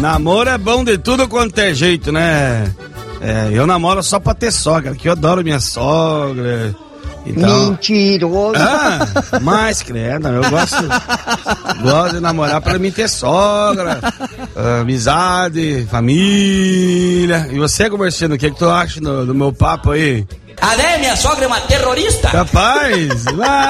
namoro é bom de tudo quanto é jeito, né? Eu namoro só pra ter sogra, que eu adoro minha sogra. Então... Mentiroso. Mas, credo, eu gosto de namorar pra mim ter sogra, amizade, família. E você, Comerciante, o que tu acha do meu papo aí? Minha sogra é uma terrorista? Capaz!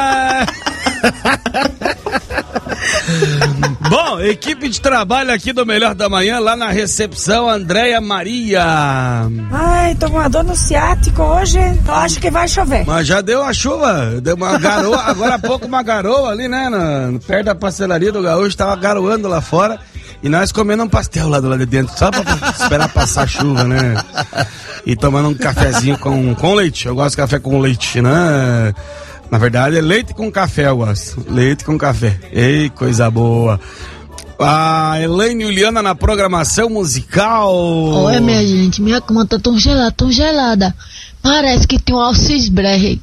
Bom, equipe de trabalho aqui do Melhor da Manhã, lá na recepção, Andréia Maria. Ai, tô com uma dor no ciático hoje, eu acho que vai chover. Mas já deu a chuva, deu uma garoa, agora há pouco uma garoa ali, né, perto da pastelaria do Gaúcho, tava garoando lá fora, e nós comendo um pastel lá do lado de dentro, só pra esperar passar a chuva, né, e tomando um cafezinho com leite, eu gosto de café com leite, né. Na verdade é leite com café, eu gosto. Leite com café. Ei, coisa boa. A Elaine Juliana na programação musical. Olha, minha gente, minha cama tá tão gelada. Parece que tem um alcisberg.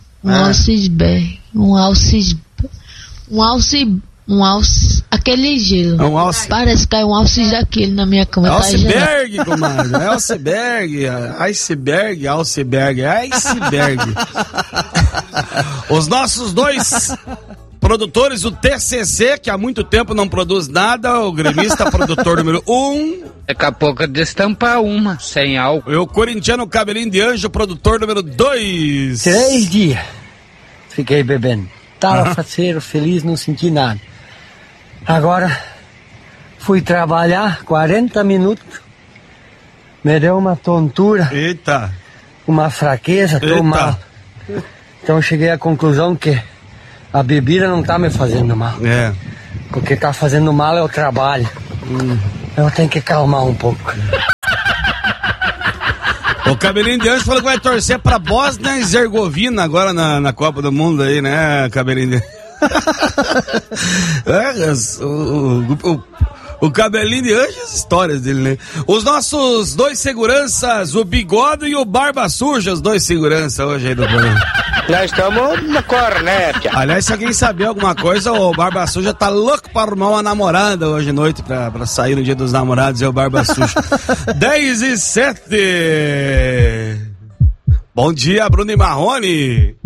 Aquele gelo. Parece que caiu um alcis daquele na minha cama. Alceberg, tá, comadre. Iceberg. Os nossos dois produtores, o TCC, que há muito tempo não produz nada, o gremista produtor número 1. Daqui a pouco destampa uma, sem álcool. E o corintiano Cabelinho de Anjo, produtor número 2. 3 dias fiquei bebendo. Tava faceiro, feliz, não senti nada. Agora fui trabalhar 40 minutos, me deu uma tontura. Eita! Uma fraqueza, tô mal. Então cheguei à conclusão que a bebida não tá me fazendo mal. O que tá fazendo mal é o trabalho. Eu tenho que calmar um pouco. O Cabelinho de Anjo falou que vai torcer pra Bósnia e Herzegovina agora na Copa do Mundo aí, né, Cabelinho de o Cabelinho de Anjo, as histórias dele, né? Os nossos dois seguranças, o Bigode e o Barba Suja, os dois seguranças hoje aí do programa. Nós estamos na corneta. Aliás, se alguém saber alguma coisa, o Barba Suja tá louco para arrumar uma namorada hoje à noite pra sair no dia dos namorados, é o Barba Suja. 10:07. Bom dia, Bruno e Marrone.